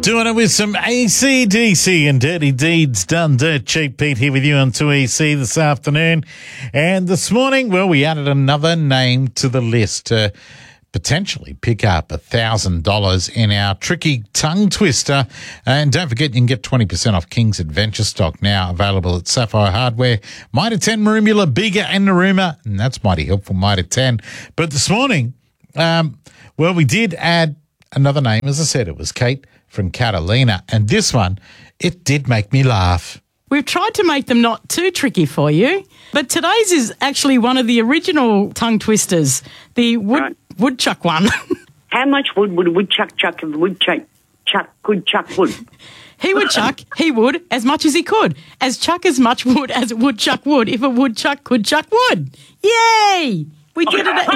Doing it with some AC/DC and Dirty Deeds Done Dirt Cheap. Pete here with you on 2EC this afternoon. And this morning, well, we added another name to the list to potentially pick up $1,000 in our tricky tongue twister. And don't forget, you can get 20% off King's Adventure stock now available at Sapphire Hardware, Mitre 10, Maroomula, Bega and Narooma. And that's mighty helpful, Mitre 10. But this morning, well, we did add another name. As I said, it was Kate from Catalina. And this one, it did make me laugh. We've tried to make them not too tricky for you, but today's is actually one of the original tongue twisters, the woodchuck one. How much wood would a woodchuck chuck if a woodchuck could chuck wood? He would chuck, he would, as much as he could. Chuck as much wood as a woodchuck would if a woodchuck could chuck wood. Yay! We did it.